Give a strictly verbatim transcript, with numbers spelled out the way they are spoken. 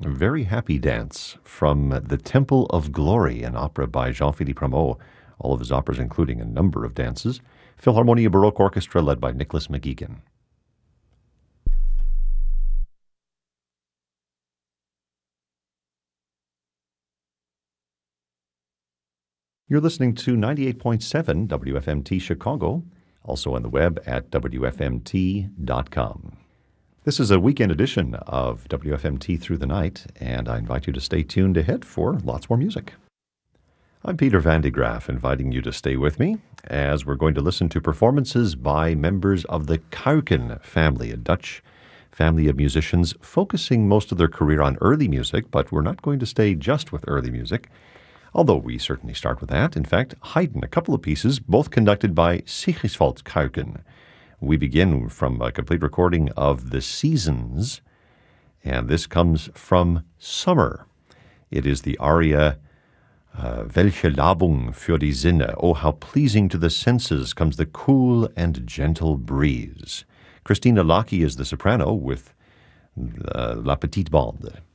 Very Happy Dance from The Temple of Glory, an opera by Jean-Philippe Rameau. All of his operas including a number of dances. Philharmonia Baroque Orchestra led by Nicholas McGeegan. You're listening to ninety-eight point seven W F M T Chicago, also on the web at W F M T dot com. This is a weekend edition of W F M T Through the Night, and I invite you to stay tuned ahead for lots more music. I'm Peter Van de Graaff, inviting you to stay with me as we're going to listen to performances by members of the Kuijken family, a Dutch family of musicians focusing most of their career on early music, but we're not going to stay just with early music, although we certainly start with that. In fact, Haydn, a couple of pieces, both conducted by Sigiswald Kuijken. We begin from a complete recording of The Seasons, and this comes from Summer. It is the aria uh, Welche Labung für die Sinne. Oh, how pleasing to the senses comes the cool and gentle breeze. Christina Lacchi is the soprano with uh, La Petite Bande.